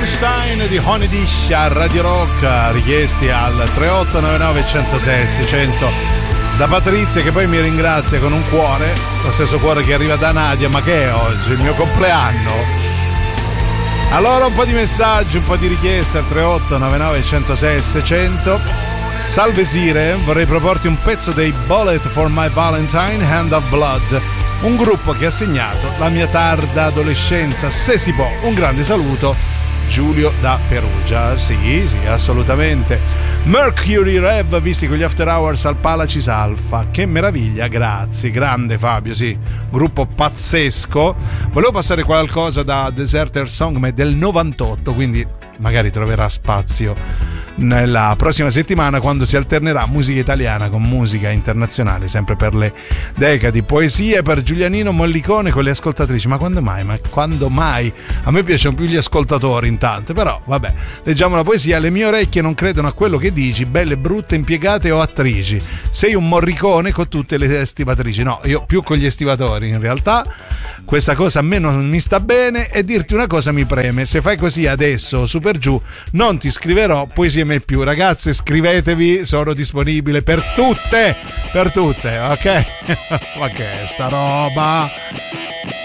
Rammstein di Honey Dish a Radio Rock, richiesti al 3899 106 600 da Patrizia, che poi mi ringrazia con un cuore, lo stesso cuore che arriva da Nadia. Ma che è oggi? Il mio compleanno? Allora un po' di messaggi, un po' di richieste al 3899 106 600. Salve Sire, vorrei proporti un pezzo dei Bullet for My Valentine, Hand of Blood, un gruppo che ha segnato la mia tarda adolescenza, se si può. Un grande saluto, Giulio da Perugia. Sì, assolutamente. Mercury Rev visti con gli After Hours al Palacis Alpha, che meraviglia, grazie, grande Fabio. Sì, gruppo pazzesco. Volevo passare qualcosa da Deserter Song, ma è del 98, quindi magari troverà spazio nella prossima settimana, quando si alternerà musica italiana con musica internazionale, sempre per le decadi. Poesie per Giulianino Mollicone con le ascoltatrici. Ma quando mai? A me piacciono più gli ascoltatori intanto, però vabbè, leggiamo la poesia. Le mie orecchie non credono a quello che dici, belle, brutte, impiegate o attrici. Sei un morricone con tutte le estivatrici. No, io più con gli estivatori in realtà. Questa cosa a me non mi sta bene, e dirti una cosa mi preme: se fai così adesso su per giù non ti scriverò poesie mai più. Ragazze, scrivetevi, sono disponibile per tutte, ok? Ma che è sta roba?